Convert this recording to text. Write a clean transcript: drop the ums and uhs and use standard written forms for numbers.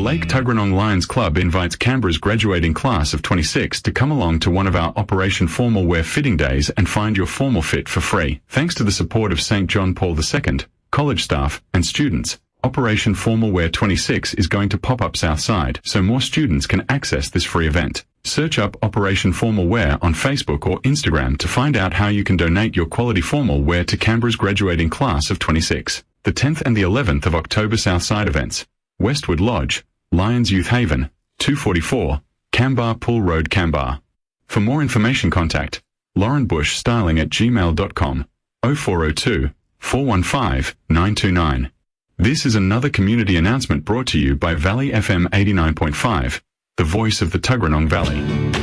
Lake Tuggeranong Lions Club invites Canberra's graduating class of 26 to come along to one of our Operation Formal Wear fitting days and find your formal fit for free. Thanks to the support of St. John Paul II, college staff, and students, Operation Formal Wear 26 is going to pop up Southside, so more students can access this free event. Search up Operation Formal Wear on Facebook or Instagram to find out how you can donate your quality formal wear to Canberra's graduating class of 26. The 10th and the 11th of October Southside events. Westwood Lodge, Lions Youth Haven, 244, Canberra Pool Road, Canberra. For more information contact laurenbushstyling@gmail.com, 0402 415 929. This is another community announcement brought to you by Valley FM 89.5, the voice of the Tuggeranong Valley.